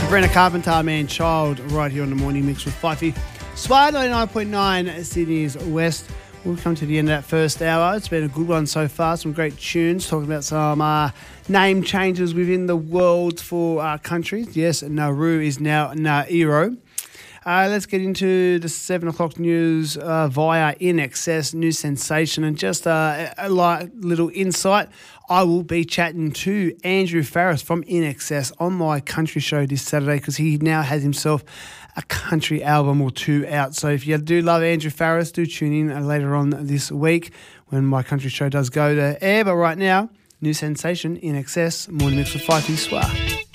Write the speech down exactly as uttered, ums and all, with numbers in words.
Brenna Carpenter, Man Child, right here on the Morning Mix with Fifey. Swire ninety-nine point nine, Sydney's West. We've come to the end of that first hour. It's been a good one so far. Some great tunes, talking about some uh, name changes within the world for uh, countries. Yes, Nauru is now Nairo. Uh, let's get into the seven o'clock news uh, via In Excess News Sensation. And just uh, a, a light little insight, I will be chatting to Andrew Farriss from In Excess on my country show this Saturday, because he now has himself a country album or two out. So if you do love Andrew Farriss, do tune in later on this week when my country show does go to air. But right now, News Sensation, In Excess, Morning Mix with Fifey Swar.